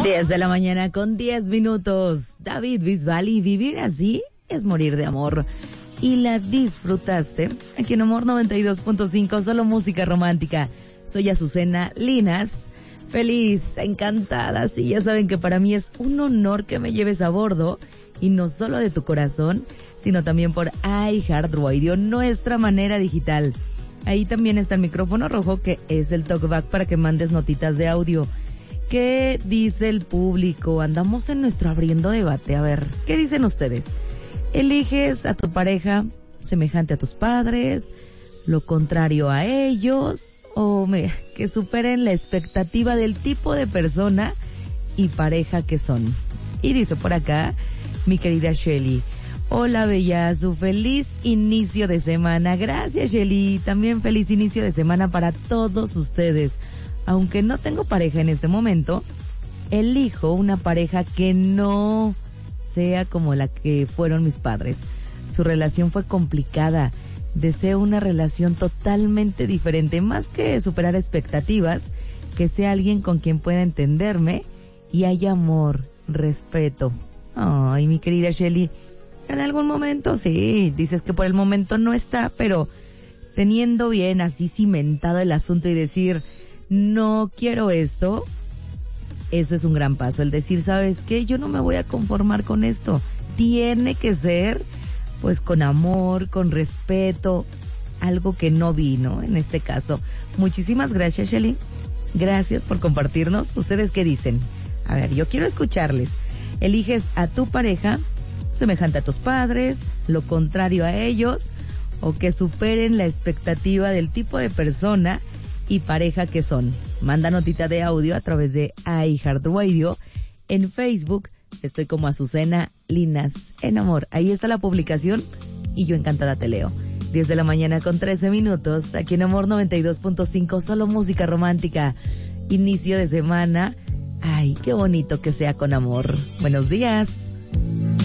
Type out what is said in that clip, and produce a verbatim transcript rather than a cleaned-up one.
diez de la mañana con diez minutos. David Bisbal, y vivir así es morir de amor. Y la disfrutaste aquí en Amor noventa y dos punto cinco, solo música romántica. Soy Azucena Linas. Feliz, encantada. Sí, ya saben que para mí es un honor que me lleves a bordo. Y no solo de tu corazón, sino también por iHeartRadio, nuestra manera digital. Ahí también está el micrófono rojo, que es el talkback para que mandes notitas de audio. ¿Qué dice el público? Andamos en nuestro abriendo debate. A ver, ¿qué dicen ustedes? ¿Eliges a tu pareja semejante a tus padres, lo contrario a ellos, o me, que superen la expectativa del tipo de persona y pareja que son? Y dice por acá mi querida Shelly: hola bellazo, feliz inicio de semana. Gracias Shelly, también feliz inicio de semana para todos ustedes. Aunque no tengo pareja en este momento, elijo una pareja que no sea como la que fueron mis padres. Su relación fue complicada. Deseo una relación totalmente diferente, más que superar expectativas, que sea alguien con quien pueda entenderme y haya amor, respeto. Ay, mi querida Shelly, en algún momento sí, dices que por el momento no está, pero teniendo bien así cimentado el asunto y decir, no quiero esto, eso es un gran paso. El decir, ¿sabes qué? Yo no me voy a conformar con esto. Tiene que ser, pues, con amor, con respeto, algo que no vino en este caso. Muchísimas gracias, Shelly. Gracias por compartirnos. ¿Ustedes qué dicen? A ver, yo quiero escucharles. ¿Eliges a tu pareja semejante a tus padres, lo contrario a ellos, o que superen la expectativa del tipo de persona y pareja que son? Manda notita de audio a través de iHeartRadio. En Facebook estoy como Azucena Linas en Amor. Ahí está la publicación y yo encantada te leo. diez de la mañana con trece minutos, aquí en Amor noventa y dos punto cinco, solo música romántica. Inicio de semana. Ay, qué bonito que sea con amor. Buenos días.